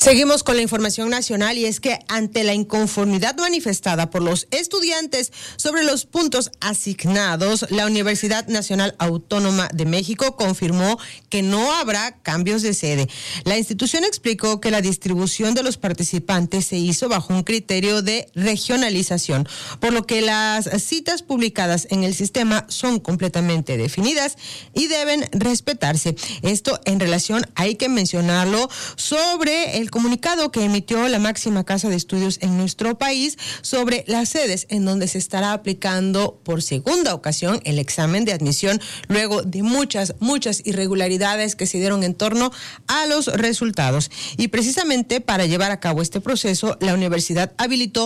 Seguimos con la información nacional y es que ante la inconformidad manifestada por los estudiantes sobre los puntos asignados, la Universidad Nacional Autónoma de México confirmó que no habrá cambios de sede. La institución explicó que la distribución de los participantes se hizo bajo un criterio de regionalización, por lo que las citas publicadas en el sistema son completamente definidas y deben respetarse. Esto en relación, hay que mencionarlo, sobre el comunicado que emitió la máxima casa de estudios en nuestro país sobre las sedes en donde se estará aplicando por segunda ocasión el examen de admisión luego de muchas irregularidades que se dieron en torno a los resultados. Y precisamente para llevar a cabo este proceso, la universidad habilitó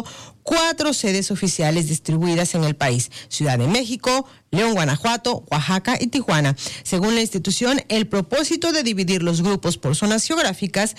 4 sedes oficiales distribuidas en el país: Ciudad de México, León, Guanajuato, Oaxaca y Tijuana. Según la institución, el propósito de dividir los grupos por zonas geográficas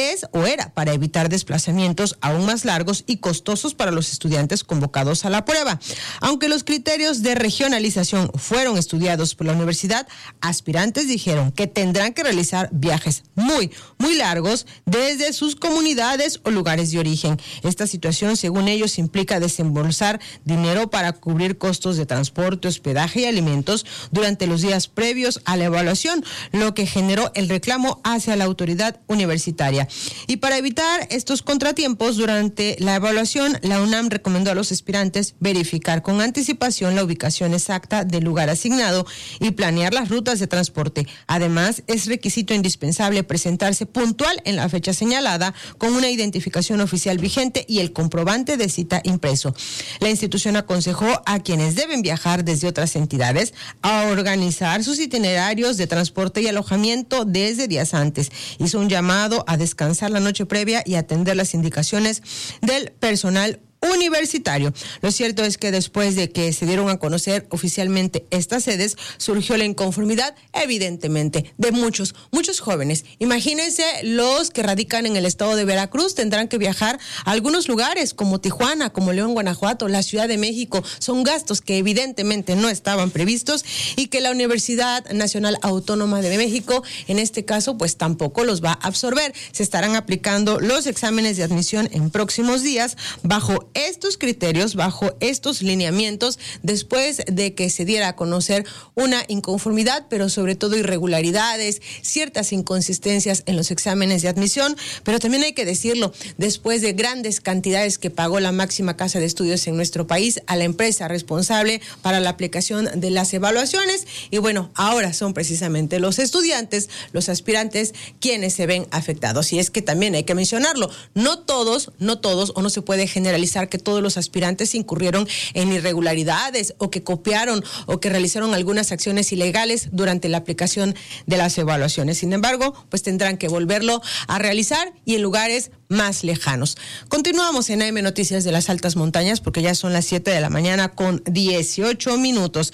era para evitar desplazamientos aún más largos y costosos para los estudiantes convocados a la prueba. Aunque los criterios de regionalización fueron estudiados por la universidad, aspirantes dijeron que tendrán que realizar viajes muy largos desde sus comunidades o lugares de origen. Esta situación, según ellos, implica desembolsar dinero para cubrir costos de transporte, hospedaje y alimentos durante los días previos a la evaluación, lo que generó el reclamo hacia la autoridad universitaria. Y para evitar estos contratiempos durante la evaluación, la UNAM recomendó a los aspirantes verificar con anticipación la ubicación exacta del lugar asignado y planear las rutas de transporte. Además, es requisito indispensable presentarse puntual en la fecha señalada con una identificación oficial vigente y el comprobante de cita impreso. La institución aconsejó a quienes deben viajar desde otras entidades a organizar sus itinerarios de transporte y alojamiento desde días antes. Hizo un llamado a descansar la noche previa y atender las indicaciones del personal universitario. Lo cierto es que después de que se dieron a conocer oficialmente estas sedes, surgió la inconformidad, evidentemente, de muchos jóvenes. Imagínense, los que radican en el estado de Veracruz tendrán que viajar a algunos lugares como Tijuana, como León, Guanajuato, la Ciudad de México. Son gastos que evidentemente no estaban previstos y que la Universidad Nacional Autónoma de México, en este caso, pues tampoco los va a absorber. Se estarán aplicando los exámenes de admisión en próximos días bajo estos criterios, bajo estos lineamientos, después de que se diera a conocer una inconformidad, pero sobre todo irregularidades, ciertas inconsistencias en los exámenes de admisión, pero también hay que decirlo, después de grandes cantidades que pagó la máxima casa de estudios en nuestro país a la empresa responsable para la aplicación de las evaluaciones, y bueno, ahora son precisamente los estudiantes, los aspirantes, quienes se ven afectados. Y es que también hay que mencionarlo, no todos, o no se puede generalizar que todos los aspirantes incurrieron en irregularidades o que copiaron o que realizaron algunas acciones ilegales durante la aplicación de las evaluaciones. Sin embargo, pues tendrán que volverlo a realizar y en lugares más lejanos. Continuamos en AM Noticias de las Altas Montañas porque ya son las 7 de la mañana con 18 minutos.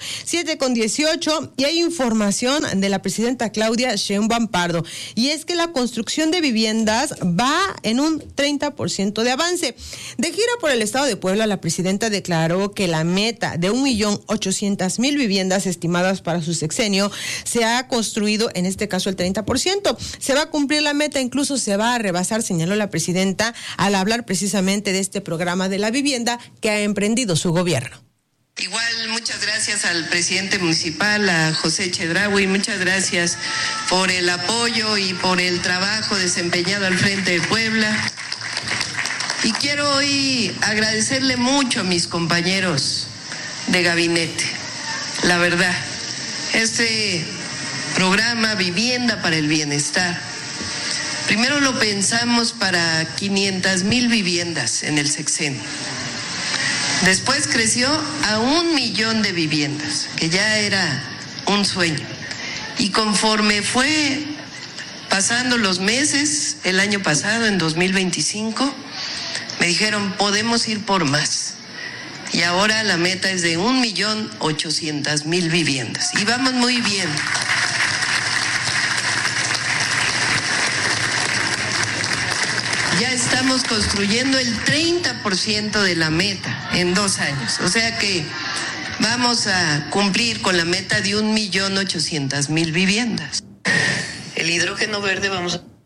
7:18 y hay información de la presidenta Claudia Sheinbaum Pardo, y es que la construcción de viviendas va en un 30% de avance. De gira por el estado de Puebla, la presidenta declaró que la meta de 1.800.000 viviendas estimadas para su sexenio se ha construido, en este caso, el 30%. Se va a cumplir la meta, incluso se va a rebasar, señaló la presidenta al hablar precisamente de este programa de la vivienda que ha emprendido su gobierno. Igual, muchas gracias al presidente municipal, a José Chedraui, muchas gracias por el apoyo y por el trabajo desempeñado al frente de Puebla. Y quiero hoy agradecerle mucho a mis compañeros de gabinete. La verdad, este programa Vivienda para el Bienestar, primero lo pensamos para 500,000 viviendas en el sexenio. Después creció a 1,000,000 de viviendas, que ya era un sueño. Y conforme fue pasando los meses, el año pasado, en 2025, me dijeron, podemos ir por más. Y ahora la meta es de 1.800.000 viviendas. Y vamos muy bien. Ya estamos construyendo el 30% de la meta en 2 años. O sea que vamos a cumplir con la meta de 1.800.000 viviendas. El hidrógeno verde vamos a...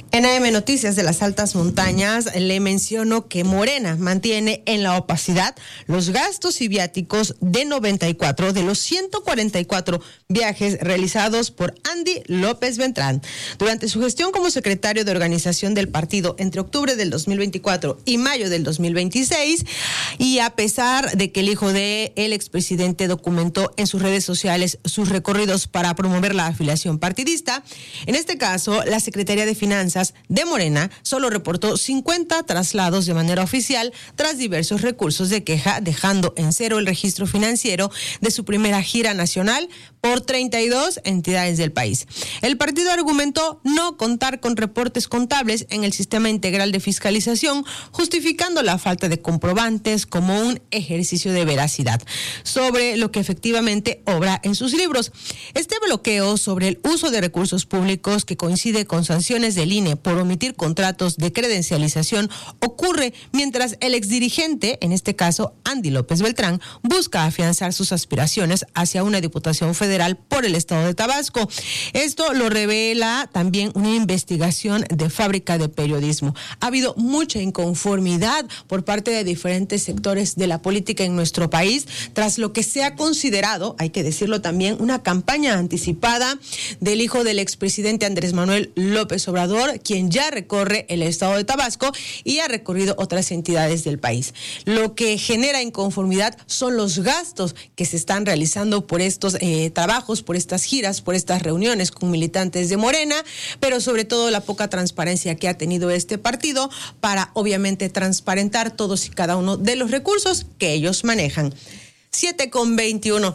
En AM Noticias de las Altas Montañas le menciono que Morena mantiene en la opacidad los gastos y viáticos de 94 de los 144 viajes realizados por Andy López Beltrán. Durante su gestión como secretario de organización del partido entre octubre del 2024 y mayo del 2026, y a pesar de que el hijo del expresidente documentó en sus redes sociales sus recorridos para promover la afiliación partidista, en este caso la Secretaría de Finanzas de Morena solo reportó 50 traslados de manera oficial tras diversos recursos de queja, dejando en cero el registro financiero de su primera gira nacional por 32 entidades del país. El partido argumentó no contar con reportes contables en el sistema integral de fiscalización, justificando la falta de comprobantes como un ejercicio de veracidad sobre lo que efectivamente obra en sus libros. Este bloqueo sobre el uso de recursos públicos, que coincide con sanciones del INE por omitir contratos de credencialización, ocurre mientras el exdirigente, en este caso Andy López Beltrán, busca afianzar sus aspiraciones hacia una diputación federal por el estado de Tabasco. Esto lo revela también una investigación de Fábrica de Periodismo. Ha habido mucha inconformidad por parte de diferentes sectores de la política en nuestro país tras lo que se ha considerado, hay que decirlo también, una campaña anticipada del hijo del expresidente Andrés Manuel López Obrador, quien ya recorre el estado de Tabasco y ha recorrido otras entidades del país. Lo que genera inconformidad son los gastos que se están realizando por estos trabajos, por estas giras, por estas reuniones con militantes de Morena, pero sobre todo la poca transparencia que ha tenido este partido para obviamente transparentar todos y cada uno de los recursos que ellos manejan. 7:21.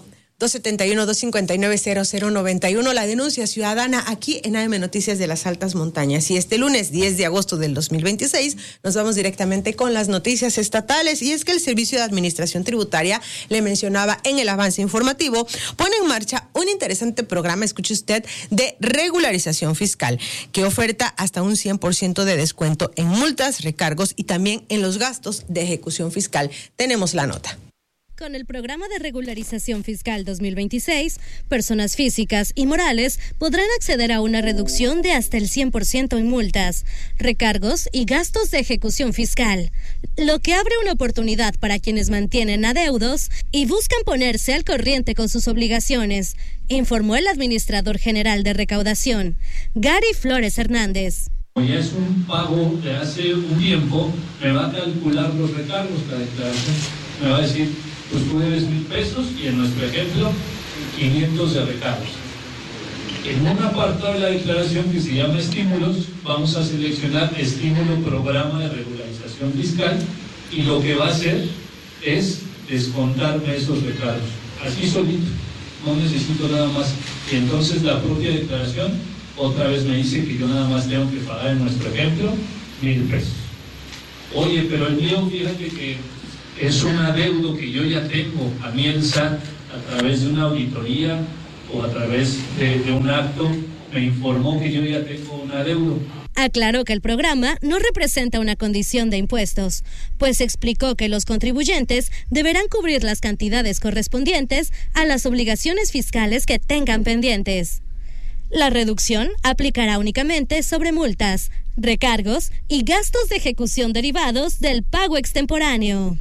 271-259-0091, la denuncia ciudadana aquí en AM Noticias de las Altas Montañas. Y este lunes 10 de agosto del 2026 nos vamos directamente con las noticias estatales, y es que el Servicio de Administración Tributaria, le mencionaba en el avance informativo, pone en marcha un interesante programa, escuche usted, de regularización fiscal, que oferta hasta un 100% de descuento en multas, recargos y también en los gastos de ejecución fiscal. Tenemos la nota. Con el programa de regularización fiscal 2026, personas físicas y morales podrán acceder a una reducción de hasta el 100% en multas, recargos y gastos de ejecución fiscal, lo que abre una oportunidad para quienes mantienen adeudos y buscan ponerse al corriente con sus obligaciones, informó el administrador general de recaudación, Gary Flores Hernández. Ya es un pago de hace un tiempo, me va a calcular los recargos, la declaración, me va a decir, pues tú debes 1,000 pesos y en nuestro ejemplo 500 de recargos. En un apartado de la declaración que se llama estímulos, vamos a seleccionar estímulo programa de regularización fiscal, y lo que va a hacer es descontarme esos recargos, así solito, no necesito nada más. Y entonces la propia declaración otra vez me dice que yo nada más tengo que pagar en nuestro ejemplo 1,000 pesos. Oye, pero el mío, fíjate que es un adeudo que yo ya tengo. A mí el SAT, a través de una auditoría o a través de un acto, me informó que yo ya tengo un adeudo. Aclaró que el programa no representa una condición de impuestos, pues explicó que los contribuyentes deberán cubrir las cantidades correspondientes a las obligaciones fiscales que tengan pendientes. La reducción aplicará únicamente sobre multas, recargos y gastos de ejecución derivados del pago extemporáneo.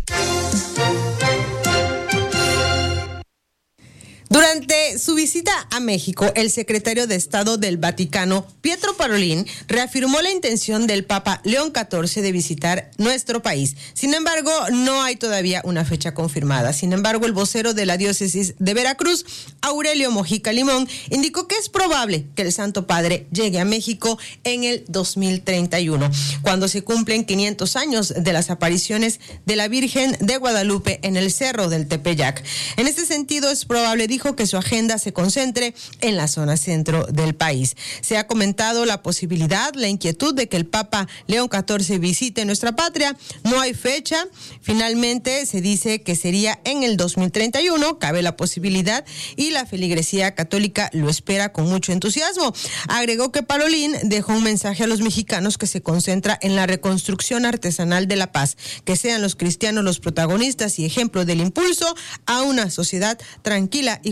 Durante su visita a México, el secretario de Estado del Vaticano, Pietro Parolin, reafirmó la intención del Papa León XIV de visitar nuestro país. Sin embargo, no hay todavía una fecha confirmada. Sin embargo, el vocero de la diócesis de Veracruz, Aurelio Mojica Limón, indicó que es probable que el Santo Padre llegue a México en el 2031, cuando se cumplen 500 años de las apariciones de la Virgen de Guadalupe en el Cerro del Tepeyac. En este sentido, es probable, dijo, que su agenda se concentre en la zona centro del país. Se ha comentado la posibilidad, la inquietud de que el Papa León XIV visite nuestra patria. No hay fecha. Finalmente se dice que sería en el 2031. Cabe la posibilidad y la feligresía católica lo espera con mucho entusiasmo. Agregó que Parolin dejó un mensaje a los mexicanos que se concentra en la reconstrucción artesanal de la paz, que sean los cristianos los protagonistas y ejemplo del impulso a una sociedad tranquila y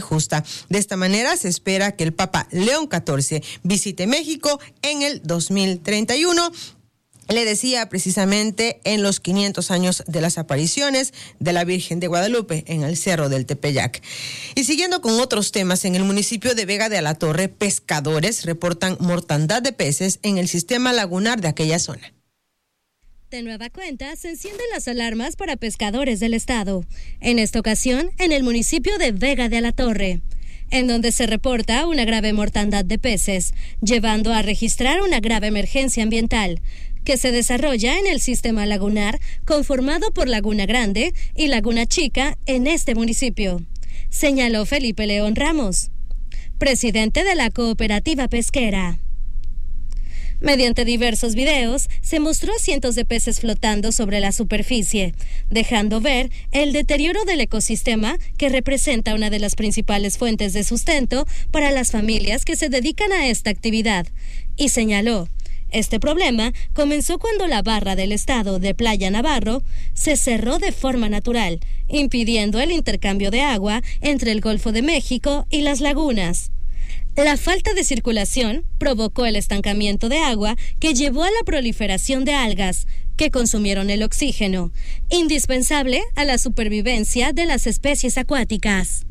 justa. De esta manera se espera que el Papa León XIV visite México en el 2031. Le decía precisamente en los 500 años de las apariciones de la Virgen de Guadalupe en el Cerro del Tepeyac. Y siguiendo con otros temas, en el municipio de Vega de Alatorre, pescadores reportan mortandad de peces en el sistema lagunar de aquella zona. De nueva cuenta, se encienden las alarmas para pescadores del estado. En esta ocasión, en el municipio de Vega de Alatorre, en donde se reporta una grave mortandad de peces, llevando a registrar una grave emergencia ambiental que se desarrolla en el sistema lagunar conformado por Laguna Grande y Laguna Chica en este municipio, señaló Felipe León Ramos, presidente de la cooperativa pesquera. Mediante diversos videos, se mostró a cientos de peces flotando sobre la superficie, dejando ver el deterioro del ecosistema que representa una de las principales fuentes de sustento para las familias que se dedican a esta actividad, y señaló: este problema comenzó cuando la barra del estado de Playa Navarro se cerró de forma natural, impidiendo el intercambio de agua entre el Golfo de México y las lagunas. La falta de circulación provocó el estancamiento de agua que llevó a la proliferación de algas, que consumieron el oxígeno, indispensable a la supervivencia de las especies acuáticas.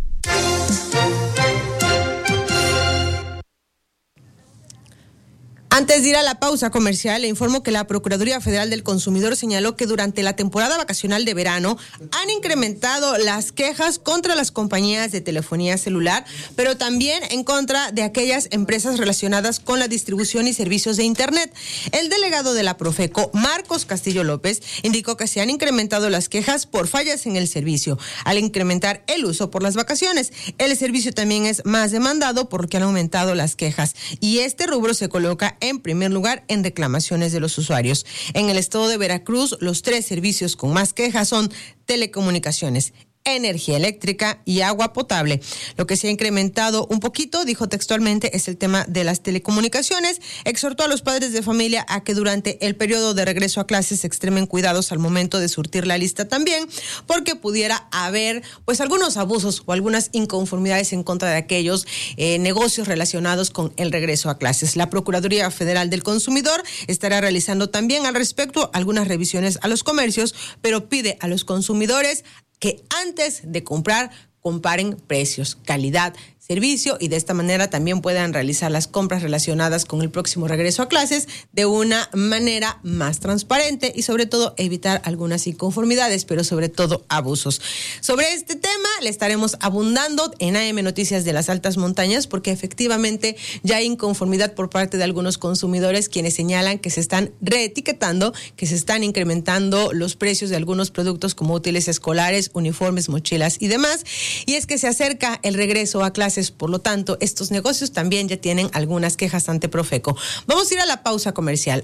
Antes de ir a la pausa comercial, le informo que la Procuraduría Federal del Consumidor señaló que durante la temporada vacacional de verano han incrementado las quejas contra las compañías de telefonía celular, pero también en contra de aquellas empresas relacionadas con la distribución y servicios de Internet. El delegado de la Profeco, Marcos Castillo López, indicó que se han incrementado las quejas por fallas en el servicio, al incrementar el uso por las vacaciones. El servicio también es más demandado, por lo que han aumentado las quejas, y este rubro se coloca en primer lugar en reclamaciones de los usuarios. En el estado de Veracruz, los 3 servicios con más quejas son telecomunicaciones, energía eléctrica y agua potable. Lo que se ha incrementado un poquito, dijo textualmente, es el tema de las telecomunicaciones. Exhortó a los padres de familia a que durante el periodo de regreso a clases extremen cuidados al momento de surtir la lista también, porque pudiera haber pues algunos abusos o algunas inconformidades en contra de aquellos negocios relacionados con el regreso a clases. La Procuraduría Federal del Consumidor estará realizando también al respecto algunas revisiones a los comercios, pero pide a los consumidores que antes de comprar comparen precios, calidad, servicio, y de esta manera también puedan realizar las compras relacionadas con el próximo regreso a clases de una manera más transparente y sobre todo evitar algunas inconformidades, pero sobre todo abusos. Sobre este tema le estaremos abundando en AM Noticias de las Altas Montañas, porque efectivamente ya hay inconformidad por parte de algunos consumidores quienes señalan que se están reetiquetando, que se están incrementando los precios de algunos productos como útiles escolares, uniformes, mochilas y demás. Y es que se acerca el regreso a clases, por lo tanto, estos negocios también ya tienen algunas quejas ante Profeco. Vamos a ir a la pausa comercial.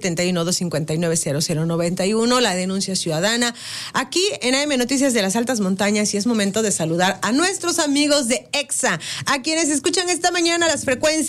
271-259-0091, la denuncia ciudadana, aquí en AM Noticias de las Altas Montañas, y es momento de saludar a nuestros amigos de EXA, a quienes escuchan esta mañana las frecuencias